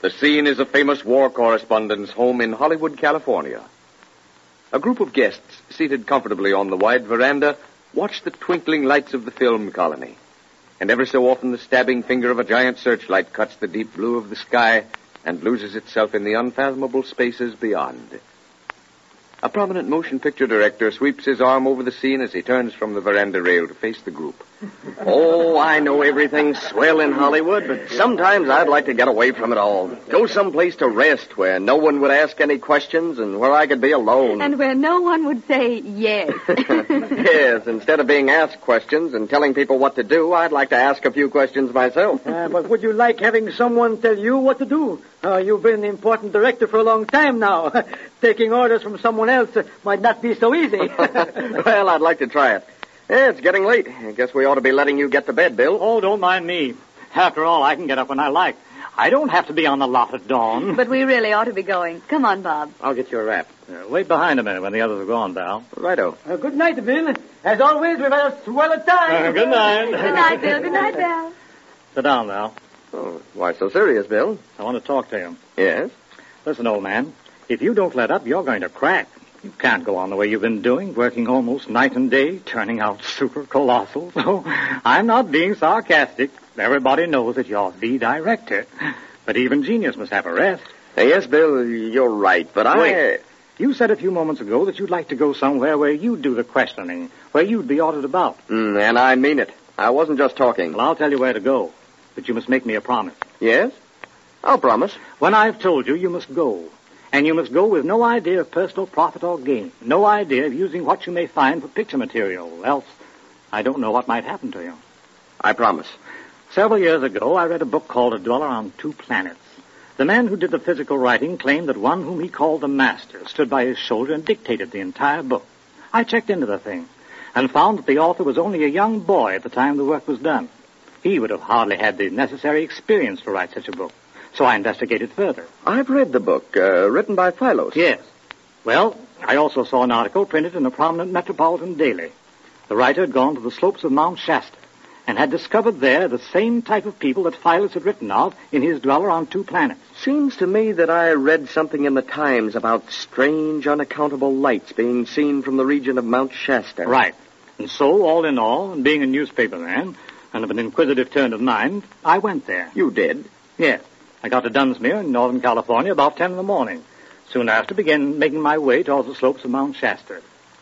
The scene is a famous war correspondent's home in Hollywood, California. A group of guests, seated comfortably on the wide veranda, watch the twinkling lights of the film colony. And every so often the stabbing finger of a giant searchlight cuts the deep blue of the sky and loses itself in the unfathomable spaces beyond. A prominent motion picture director sweeps his arm over the scene as he turns from the veranda rail to face the group. Oh, I know everything's swell in Hollywood, but sometimes I'd like to get away from it all. Go someplace to rest where no one would ask any questions and where I could be alone. And where no one would say yes. Yes, instead of being asked questions and telling people what to do, I'd like to ask a few questions myself. But would you like having someone tell you what to do? You've been an important director for a long time now. Taking orders from someone else might not be so easy. Well, I'd like to try it. Yeah, it's getting late. I guess we ought to be letting you get to bed, Bill. Oh, don't mind me. After all, I can get up when I like. I don't have to be on the lot at dawn. But we really ought to be going. Come on, Bob. I'll get you a wrap. Wait behind a minute when the others are gone, Val. Righto. Good night, Bill. As always, we've had a swell time. Good night. Good night, Bill. Good night, Val. Sit down, Val. Oh, why so serious, Bill? I want to talk to you. Yes? Listen, old man, if you don't let up, you're going to crack. You can't go on the way you've been doing, working almost night and day, turning out super colossals. Oh, I'm not being sarcastic. Everybody knows that you're the director. But even genius must have a rest. Yes, Bill, you're right, but Wait. You said a few moments ago that you'd like to go somewhere where you'd do the questioning, where you'd be ordered about. And I mean it. I wasn't just talking. Well, I'll tell you where to go, but you must make me a promise. Yes? I'll promise. When I've told you, you must go. And you must go with no idea of personal profit or gain. No idea of using what you may find for picture material. Else, I don't know what might happen to you. I promise. Several years ago, I read a book called A Dweller on Two Planets. The man who did the physical writing claimed that one whom he called the master stood by his shoulder and dictated the entire book. I checked into the thing and found that the author was only a young boy at the time the work was done. He would have hardly had the necessary experience to write such a book. So I investigated further. I've read the book, written by Philos. Yes. Well, I also saw an article printed in a prominent metropolitan daily. The writer had gone to the slopes of Mount Shasta and had discovered there the same type of people that Philos had written of in his Dweller on Two Planets. Seems to me that I read something in the Times about strange, unaccountable lights being seen from the region of Mount Shasta. Right. And so, all in all, and being a newspaper man and of an inquisitive turn of mind, I went there. You did? Yes. I got to Dunsmuir in Northern California about 10 in the morning. Soon after, began making my way towards the slopes of Mount Shasta.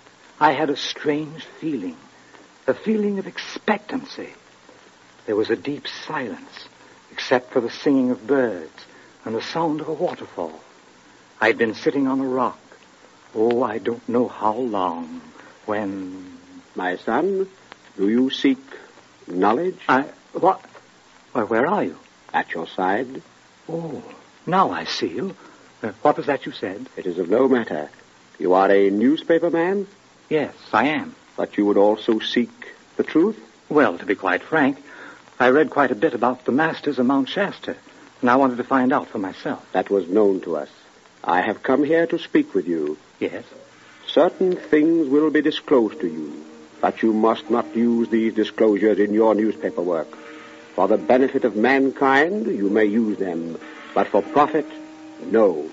I had a strange feeling, a feeling of expectancy. There was a deep silence, except for the singing of birds and the sound of a waterfall. I'd been sitting on a rock. Oh, I don't know how long, when... My son, do you seek knowledge? What? Why, where are you? At your side. Oh, now I see you. What was that you said? It is of no matter. You are a newspaper man? Yes, I am. But you would also seek the truth? Well, to be quite frank, I read quite a bit about the masters of Mount Shasta, and I wanted to find out for myself. That was known to us. I have come here to speak with you. Yes? Certain things will be disclosed to you, but you must not use these disclosures in your newspaper work. For the benefit of mankind, you may use them, but for profit, no.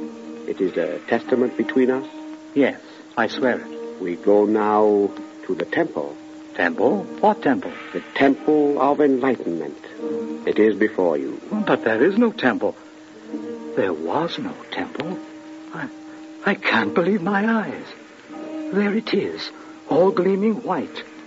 It is a testament between us? Yes, I swear it. We go now to the temple. Temple? What temple? The temple of enlightenment. It is before you. But there is no temple. There was no temple. I can't believe my eyes. There it is, all gleaming white.